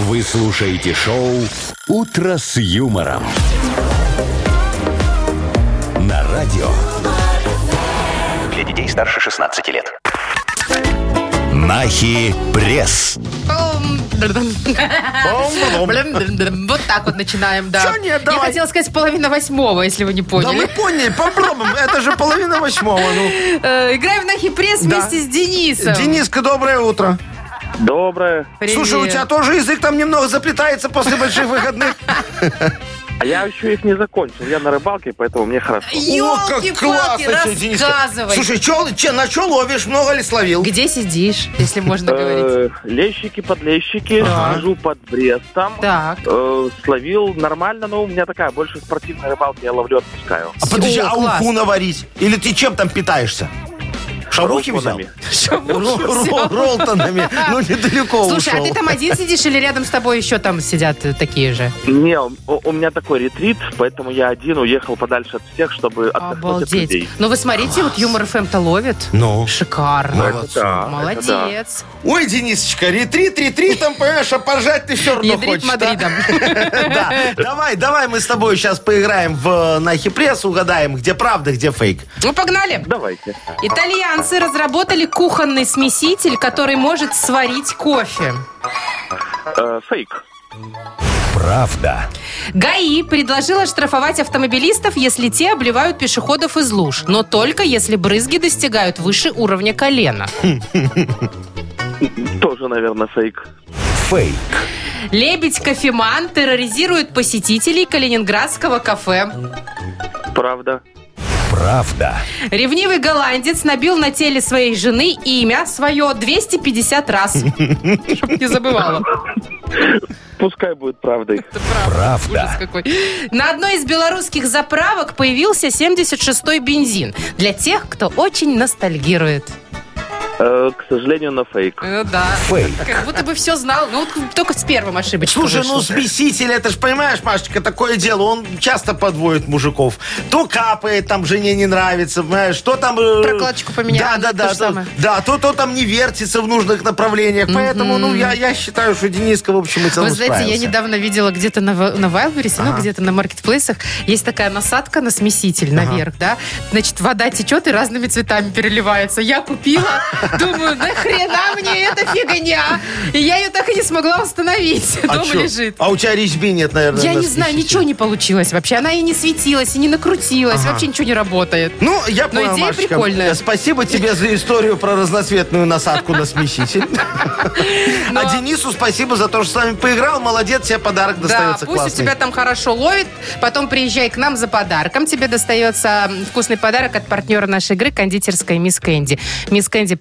Вы слушаете шоу «Утро с юмором» на радио. Для детей старше 16 лет. Нахи пресс. Вот так вот начинаем, да. Чё нет, давай. Я хотела сказать 7:30, если вы не Да поняли. мы поняли, попробуем. Это же 7:30. Ну. Играем в Нахи пресс вместе с Денисом. Дениска, доброе утро. Доброе. Привет. Слушай, у тебя тоже язык там немного заплетается после больших выходных. А я еще их не закончил. Я на рыбалке, поэтому мне хорошо. Ёлки-палки, рассказывай. Слушай, на что ловишь? Много ли словил? Где сидишь, если можно говорить? Лещики, подлещики. Сижу под Брестом. Так. Словил нормально, но у меня такая больше спортивная рыбалка. Я ловлю, отпускаю. А подожди, О, класс. уху наварить? Или ты чем там питаешься? Шарухи взял? Роллтонами. Роллтонами. Ну, недалеко ушел. Слушай, а ты там один сидишь или рядом с тобой еще там сидят такие же? Не, у меня такой ретрит, поэтому я один уехал подальше от всех, чтобы отдохнуть от Обалдеть. людей. Ну вы смотрите, вот Юмор ФМ-то ловит. Ну. Шикарно. Молодцы. Да, Молодец. Ой, Денисочка, ретритом, понимаешь, а пожать ты все равно Ядрит хочешь. да? Мадридом. Да. Давай мы с тобой сейчас поиграем в Нахи пресс, угадаем, где правда, где фейк. Ну, погнали. Давайте. Итальянцы разработали кухонный смеситель, который может сварить кофе. Фейк. Правда. ГАИ предложила штрафовать автомобилистов, если те обливают пешеходов из луж, но только если брызги достигают выше уровня колена. Тоже, наверное, фейк. Фейк. Лебедь-кофеман терроризирует посетителей калининградского кафе. Правда. Правда. Ревнивый голландец набил на теле своей жены имя свое 250 раз. Чтоб не забывала. Пускай будет правдой. Правда. Ужас какой. На одной из белорусских заправок появился 76-й бензин. Для тех, кто очень ностальгирует. К сожалению, на фейк. Ну да. Фейк. Как будто бы все знал. Ну, вот только с первым ошибочкой Слушай, вышло. ну смеситель, это ж, понимаешь, Машечка, такое дело, он часто подводит мужиков. То капает, там жене не нравится, понимаешь, то там... Прокладочку поменял, Да, то же самое. да, то там не вертится в нужных направлениях. Поэтому, ну, я считаю, что Дениска, в общем и целом, Вы знаете, я справился. недавно видела где-то на Вайлберрисе, ну, где-то на маркетплейсах, есть такая насадка на смеситель наверх, да? Значит, вода течет и разными цветами переливается. Я купила, думаю, нахрена мне эта фигня? И я ее так и не смогла установить. А Дома чё? лежит. А у тебя резьби нет, наверное, Я на не знаю, смесителе? ничего не получилось вообще. Она и не светилась, и не накрутилась. Вообще ничего не работает. Ну, я Но понял, идея Машечка. прикольная. Спасибо тебе за историю про разноцветную насадку на смеситель. Но- А Денису спасибо за то, что с нами поиграл. Молодец, тебе подарок Да, достается пусть классный. у тебя там хорошо ловит. Потом приезжай к нам за подарком. Тебе достается вкусный подарок от партнера нашей игры, кондитерская «Мисс Кэнди». «Мисс Кэнди»